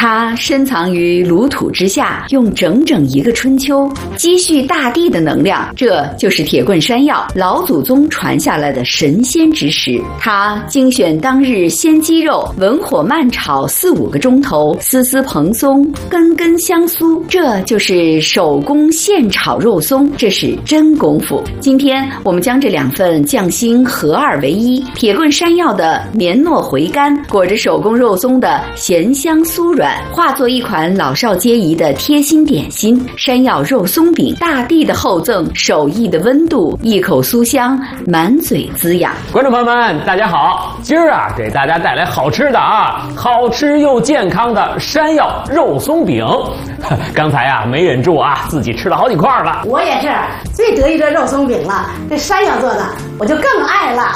它深藏于炉土之下，用整整一个春秋积蓄大地的能量，这就是铁棍山药，老祖宗传下来的神仙之食。它精选当日鲜鸡肉，文火慢炒4-5个钟头，丝丝蓬松，根根香酥，这就是手工现炒肉松，这是真功夫。今天我们将这2份匠心合二为一，铁棍山药的绵糯回甘，裹着手工肉松的咸香酥软，化作一款老少皆宜的贴心点心——山药肉松饼，大地的厚赠，手艺的温度，一口酥香，满嘴滋养。 观众朋友们，大家好，今儿给大家带来好吃的好吃又健康的山药肉松饼。刚才没忍住自己吃了好几块了。 我也是最得意这肉松饼了，这山药做的我就更爱了。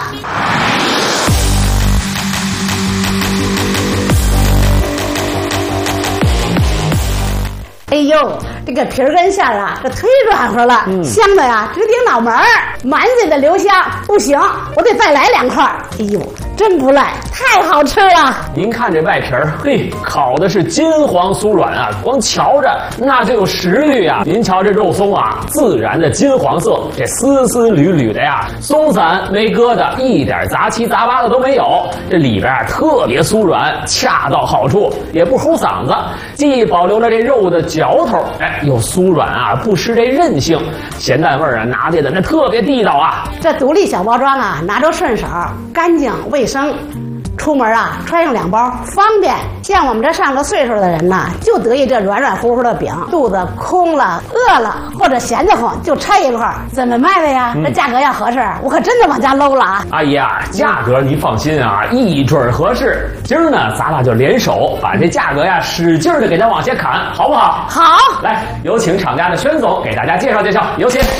哎呦，这个皮儿跟馅儿这忒软和了，香的直顶脑门儿，满嘴的留香。不行，我得再来2块。哎呦，真不赖，太好吃了！ 您看这外皮儿，烤的是金黄酥软光瞧着那就有食欲您瞧这肉松自然的金黄色，这丝丝缕缕的松散没疙瘩，一点杂七杂八的都没有。这里边特别酥软，恰到好处，也不齁嗓子，既保留了这肉的嚼头，又酥软不失这韧性，咸淡味儿拿捏的那特别地道这独立小包装拿着顺手，干净卫生。出门揣上2包方便。像我们这上了岁数的人就得意这软软乎乎的饼，肚子空了、饿了或者闲得慌就拆一块。怎么卖的呀？这价格要合适，我可真的往家搂了阿姨价格您放心一准合适。今儿呢，咱俩就联手把这价格使劲的给它往下砍，好不好？ 好， 来，有请厂家的宣总给大家介绍介绍，有请。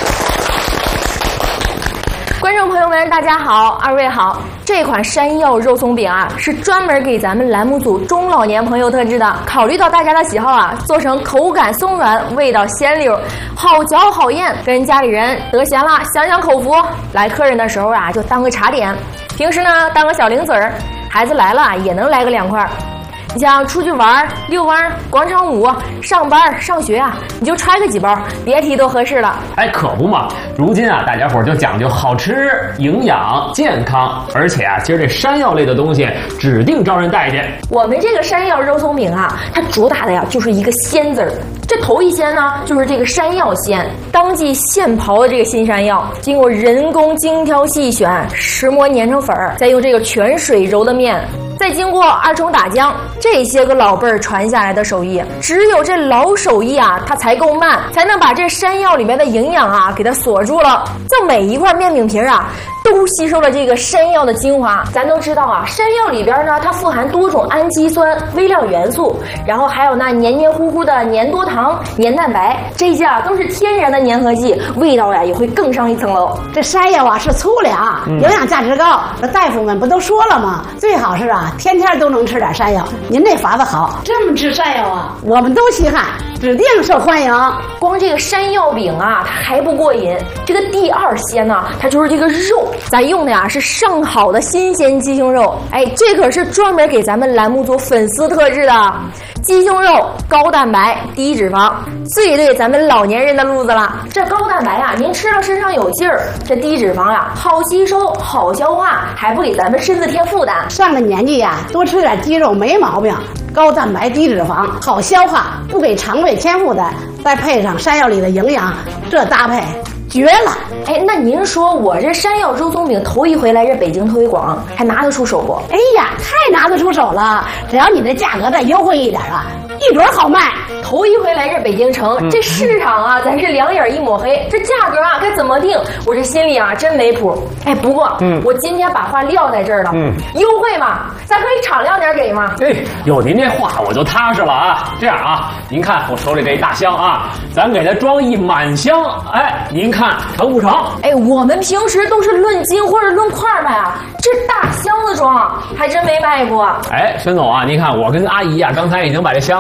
观众朋友们，大家好，二位好。这款山药肉松饼是专门给咱们栏目组中老年朋友特制的，考虑到大家的喜好做成口感松软，味道鲜溜，好嚼好咽，跟家里人得闲了享享口福，来客人的时候就当个茶点，平时呢当个小零嘴儿，孩子来了也能来个2块。你像出去玩、遛弯、广场舞、上班、上学你就揣个几包，别提多合适了。 可不嘛！如今大家伙就讲究好吃、营养、健康，而且今儿这山药类的东西指定招人待见。 我们这个山药肉松饼它主打的就是一个鲜字儿。这头一鲜呢，就是这个山药鲜，当季现刨的这个新山药，经过人工精挑细选，石磨碾成粉儿，再用这个泉水揉的面。再经过2重打浆，这些个老辈儿传下来的手艺，只有这老手艺它才够慢，才能把这山药里面的营养给它锁住了。就每一块面饼皮都吸收了这个山药的精华。咱都知道山药里边呢，它富含多种氨基酸、微量元素，然后还有那黏黏糊糊的粘多糖、粘蛋白，这些都是天然的粘合剂，味道也会更上一层楼。 这山药是粗粮，营养价值高。这大夫们不都说了吗？最好是天天都能吃点山药。您这法子好，这么吃山药我们都稀罕，指定受欢迎。 光这个山药饼它还不过瘾，这个第2鲜呢，它就是这个肉，咱用的是上好的新鲜鸡胸肉。这可是专门给咱们栏目组粉丝特制的鸡胸肉，高蛋白低脂肪，最对咱们老年人的路子了。这高蛋白您吃了身上有劲儿；这低脂肪好吸收好消化，还不给咱们身子添负担。 上了年纪多吃点鸡肉没毛病，高蛋白低脂肪好消化，不给肠胃添负担，再配上山药里的营养，这搭配绝了！ 那您说我这山药肉松饼头一回来这北京推广，还拿得出手不？ 哎呀，太拿得出手了！只要你这价格再优惠一点一准好卖。 头一回来这北京城，这市场咱是2眼一抹黑，这价格该怎么定？我这心里真没谱。不过我今天把话撂在这儿了，优惠嘛，咱可以敞亮点给嘛。 有您这话我就踏实了这样您看我手里这一大箱咱给它装一满箱，您看成不成？ 我们平时都是论斤或者论块卖这大箱子装还真没卖过。 孙总您看我跟阿姨刚才已经把这箱子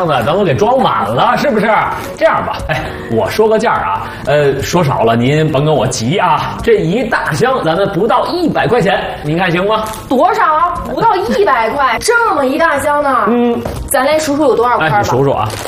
子咱都给装满了，是不是？这样吧，哎，我说个价啊，说少了您甭跟我急啊。这一大箱咱们不到100块钱，您看行吗？ 多少？不到100块，这么一大箱呢？咱来数数有多少块吧。 哎，你数数啊。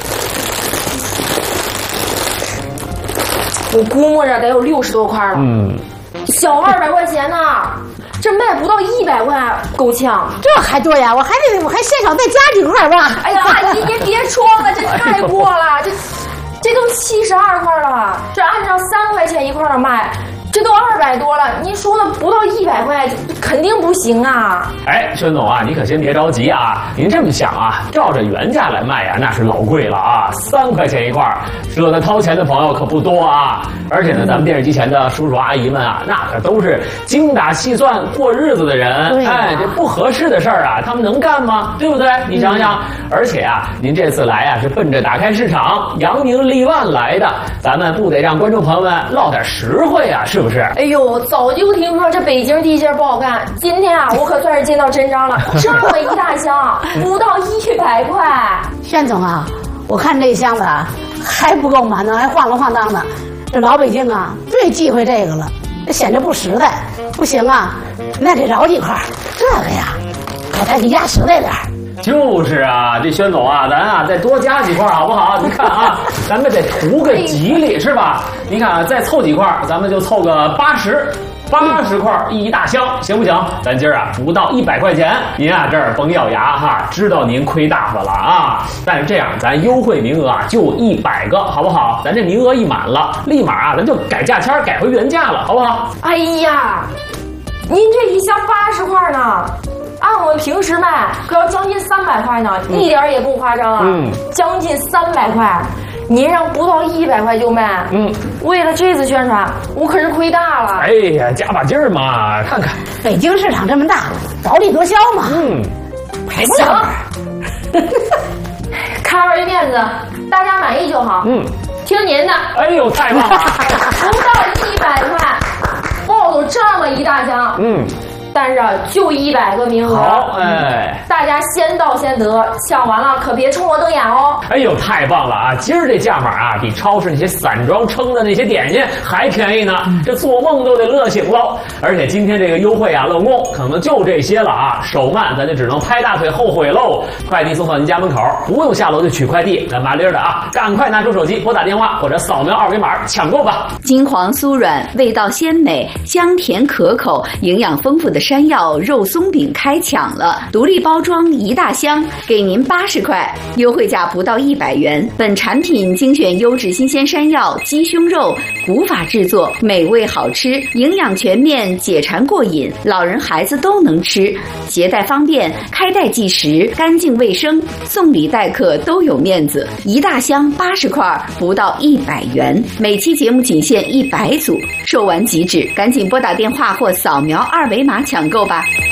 我估摸着得有60多块了。小200块钱呢，这卖不到100块，够呛。 这还多呀？我还现场再加几块吧。 哎呀，阿姨您别戳了，这太过了，这都72块了，这按照3块钱一块的卖。这都200多了，您说的不到100块，肯定不行啊！ 哎，孙总啊，你可先别着急啊，您这么想啊，照着原价来卖呀，那是老贵了啊，3块钱一块，舍得掏钱的朋友可不多啊。而且呢，咱们电视机前的叔叔阿姨们啊，那可都是精打细算过日子的人，哎，这不合适的事儿啊，他们能干吗？对不对？你想想，而且啊，您这次来啊是奔着打开市场、扬名立万来的，咱们不得让观众朋友们落点实惠啊，是不是？ 哎呦，早就听说这北京地界不好干，今天啊，我可算是见到真章了。这么一大箱，不到100块。 轩总啊，我看这箱子啊还不够满呢，还晃了晃荡的。这老北京啊最忌讳这个了，这显得不实在。不行啊，那得饶几块。这个呀，我再给压实在点。 就是啊，这轩总啊，咱啊再多加几块好不好？你看啊，咱们得图个吉利是吧？你看啊，再凑几块，咱们就凑个80块一大箱，行不行？咱今儿啊不到100块钱，您啊这儿甭咬牙哈，知道您亏大发了啊。但是这样，咱优惠名额啊就100个，好不好？咱这名额一满了，立马啊咱就改价签，改回原价了，好不好？ 哎呀，您这一箱80块呢？按我们平时卖，可要将近300块呢，一点也不夸张啊！将近300块，您让不到100块就卖，为了这次宣传，我可是亏大了。 哎呀，加把劲儿嘛，看看北京市场这么大，薄利多销嘛。 行，看2位面子，大家满意就好。听您的。 哎呦，太棒了！ 不到100块，抱走这么一大箱。但是就100个名额， 好，哎， 大家先到先得，抢完了可别冲我瞪眼哦。 哎呦，太棒了啊！今儿这价码啊，比超市那些散装称的那些点心还便宜呢，这做梦都得乐醒喽！而且今天这个优惠啊，老公可能就这些了啊，手慢咱就只能拍大腿后悔喽。快递送到您家门口，不用下楼就取快递，咱麻利儿的啊，赶快拿出手机拨打电话或者扫描2维码抢购吧！ 金黄酥软，味道鲜美，香甜可口，营养丰富的山药肉松饼开抢了，独立包装一大箱，给您80块，优惠价不到100元。本产品精选优质新鲜山药、鸡胸肉，古法制作，美味好吃，营养全面，解馋过瘾，老人孩子都能吃，携带方便，开袋即食，干净卫生，送礼待客都有面子。一大箱80块，不到100元。每期节目仅限100组，售完即止，赶紧拨打电话或扫描2维码抢购吧。